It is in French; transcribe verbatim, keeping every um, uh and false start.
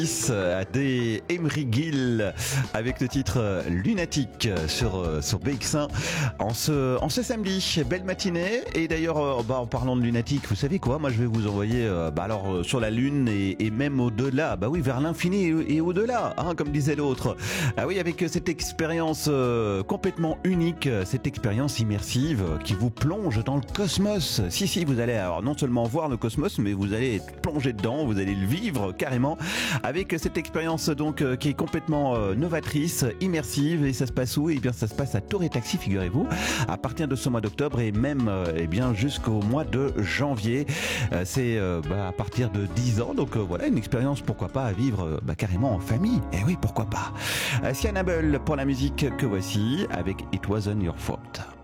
Des Emery Gill avec le titre Lunatique sur, sur B X un en ce, en ce samedi. Belle matinée. Et d'ailleurs, bah, en parlant de lunatique, vous savez quoi, moi je vais vous envoyer bah, alors, sur la Lune et, et même au-delà. Bah oui, vers l'infini et, et au-delà, hein, comme disait l'autre. Ah oui, avec cette expérience euh, complètement unique, cette expérience immersive qui vous plonge dans le cosmos. Si, si, vous allez alors non seulement voir le cosmos, mais vous allez être plongé dedans, vous allez le vivre carrément. Avec cette expérience donc euh, qui est complètement euh, novatrice, immersive, et ça se passe où? Eh bien ça se passe à Tour et Taxi, figurez-vous, à partir de ce mois d'octobre et même euh, eh bien jusqu'au mois de janvier. Euh, c'est euh, bah, à partir de dix ans, donc euh, voilà une expérience pourquoi pas à vivre euh, bah, carrément en famille. Et oui, pourquoi pas. Euh, Sian Abel pour la musique que voici avec It Wasn't Your Fault.